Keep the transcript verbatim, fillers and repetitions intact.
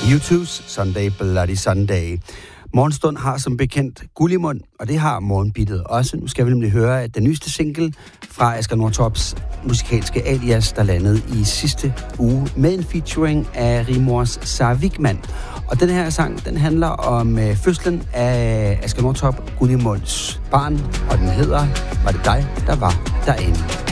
U two's Sunday Bloody Sunday. Morgenstund har som bekendt guld i mund, og det har morgenbittet også. Nu skal vi nemlig høre den nyeste single fra Asger Nordtorps musikalske alias, der landede i sidste uge med en featuring af Rimors Sara Wigman. Og den her sang, den handler om øh, fødslen af Asger Nordtorp, guld i munds barn, og den hedder Var det dig, der var derinde?